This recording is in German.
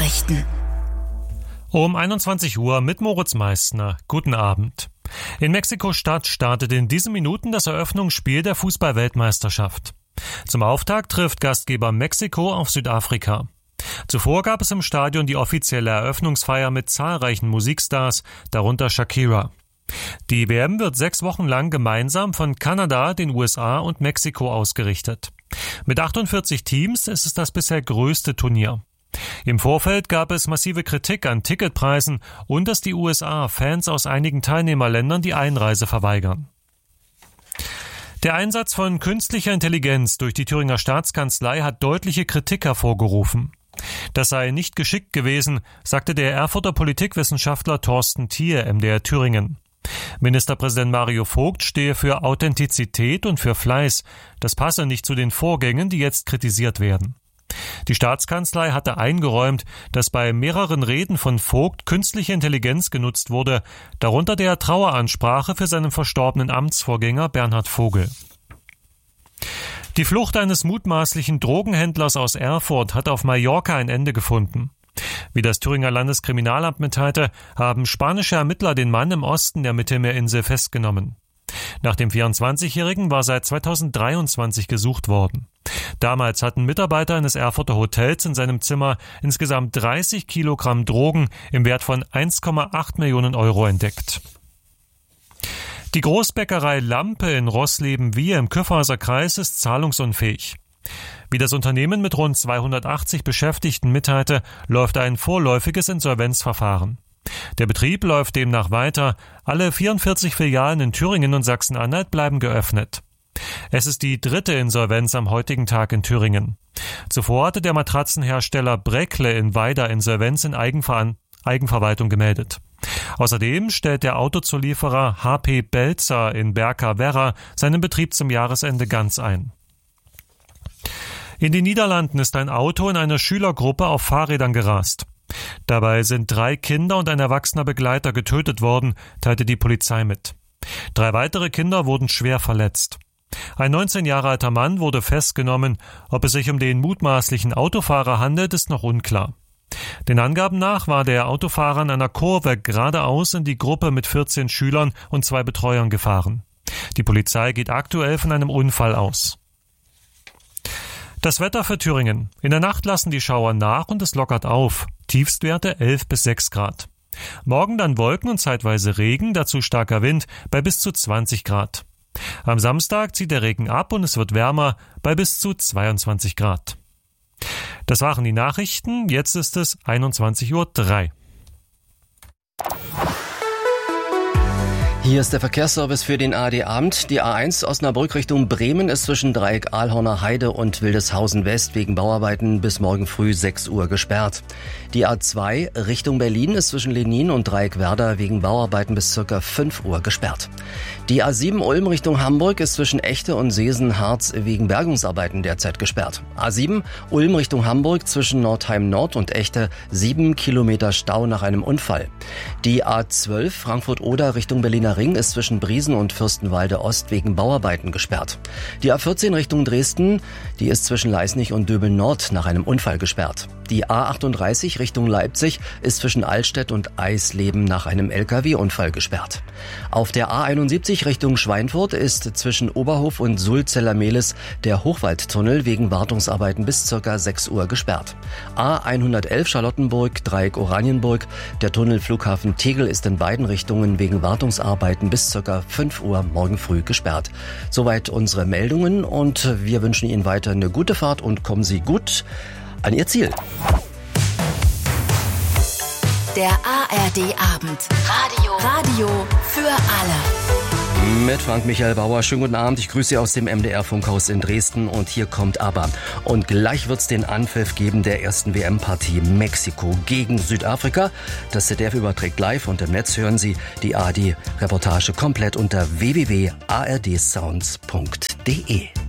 Nachrichten. Um 21 Uhr mit Moritz Meissner. Guten Abend. In Mexiko-Stadt startet in diesen Minuten das Eröffnungsspiel der Fußball-Weltmeisterschaft. Zum Auftakt trifft Gastgeber Mexiko auf Südafrika. Zuvor gab es im Stadion die offizielle Eröffnungsfeier mit zahlreichen Musikstars, darunter Shakira. Die WM wird 6 Wochen lang gemeinsam von Kanada, den USA und Mexiko ausgerichtet. Mit 48 Teams ist es das bisher größte Turnier. Im Vorfeld gab es massive Kritik an Ticketpreisen und dass die USA Fans aus einigen Teilnehmerländern die Einreise verweigern. Der Einsatz von künstlicher Intelligenz durch die Thüringer Staatskanzlei hat deutliche Kritik hervorgerufen. Das sei nicht geschickt gewesen, sagte der Erfurter Politikwissenschaftler Thorsten Thier MDR Thüringen. Ministerpräsident Mario Vogt stehe für Authentizität und für Fleiß. Das passe nicht zu den Vorgängen, die jetzt kritisiert werden. Die Staatskanzlei hatte eingeräumt, dass bei mehreren Reden von Vogt künstliche Intelligenz genutzt wurde, darunter der Traueransprache für seinen verstorbenen Amtsvorgänger Bernhard Vogel. Die Flucht eines mutmaßlichen Drogenhändlers aus Erfurt hat auf Mallorca ein Ende gefunden. Wie das Thüringer Landeskriminalamt mitteilte, haben spanische Ermittler den Mann im Osten der Mittelmeerinsel festgenommen. Nach dem 24-Jährigen war seit 2023 gesucht worden. Damals hatten Mitarbeiter eines Erfurter Hotels in seinem Zimmer insgesamt 30 Kilogramm Drogen im Wert von 1,8 Millionen Euro entdeckt. Die Großbäckerei Lampe in Rossleben-Wiehe im Kyffhäuser Kreis ist zahlungsunfähig. Wie das Unternehmen mit rund 280 Beschäftigten mitteilte, läuft ein vorläufiges Insolvenzverfahren. Der Betrieb läuft demnach weiter. Alle 44 Filialen in Thüringen und Sachsen-Anhalt bleiben geöffnet. Es ist die 3. Insolvenz am heutigen Tag in Thüringen. Zuvor hatte der Matratzenhersteller Bräckle in Weida Insolvenz in Eigenverwaltung gemeldet. Außerdem stellt der Autozulieferer HP Belzer in Berka-Werra seinen Betrieb zum Jahresende ganz ein. In den Niederlanden ist ein Auto in einer Schülergruppe auf Fahrrädern gerast. Dabei sind 3 Kinder und ein erwachsener Begleiter getötet worden, teilte die Polizei mit. 3 weitere Kinder wurden schwer verletzt. Ein 19 Jahre alter Mann wurde festgenommen. Ob es sich um den mutmaßlichen Autofahrer handelt, ist noch unklar. Den Angaben nach war der Autofahrer in einer Kurve geradeaus in die Gruppe mit 14 Schülern und 2 Betreuern gefahren. Die Polizei geht aktuell von einem Unfall aus. Das Wetter für Thüringen. In der Nacht lassen die Schauer nach und es lockert auf. Tiefstwerte 11 bis 6 Grad. Morgen dann Wolken und zeitweise Regen, dazu starker Wind bei bis zu 20 Grad. Am Samstag zieht der Regen ab und es wird wärmer bei bis zu 22 Grad. Das waren die Nachrichten. Jetzt ist es 21:03 Uhr. Hier ist der Verkehrsservice für den ARD-Abend. Die A1 Osnabrück Richtung Bremen ist zwischen Dreieck Ahlhorner Heide und Wildeshausen West wegen Bauarbeiten bis morgen früh 6 Uhr gesperrt. Die A2 Richtung Berlin ist zwischen Lenin und Dreieck Werder wegen Bauarbeiten bis ca. 5 Uhr gesperrt. Die A7 Ulm Richtung Hamburg ist zwischen Echte und Seesen-Harz wegen Bergungsarbeiten derzeit gesperrt. A7 Ulm Richtung Hamburg zwischen Nordheim Nord und Echte 7 Kilometer Stau nach einem Unfall. Die A12 Frankfurt-Oder Richtung Berliner Ring ist zwischen Briesen und Fürstenwalde Ost wegen Bauarbeiten gesperrt. Die A14 Richtung Dresden, die ist zwischen Leisnig und Döbel Nord nach einem Unfall gesperrt. Die A38 Richtung Leipzig ist zwischen Altstedt und Eisleben nach einem LKW-Unfall gesperrt. Auf der A71 Richtung Schweinfurt ist zwischen Oberhof und Sulzeller-Mehlis der Hochwaldtunnel wegen Wartungsarbeiten bis ca. 6 Uhr gesperrt. A111 Charlottenburg, Dreieck Oranienburg, der Tunnel Flughafen Tegel ist in beiden Richtungen wegen Wartungsarbeiten bis ca. 5 Uhr morgen früh gesperrt. Soweit unsere Meldungen und wir wünschen Ihnen weiter eine gute Fahrt und kommen Sie gut an Ihr Ziel. Der ARD-Abend. Radio für alle. Mit Frank-Michael Bauer. Schönen guten Abend. Ich grüße Sie aus dem MDR-Funkhaus in Dresden und hier kommt aber. Und gleich wird's den Anpfiff geben der ersten WM-Partie Mexiko gegen Südafrika. Das ZDF überträgt live und im Netz hören Sie die ARD-Reportage komplett unter www.ardsounds.de.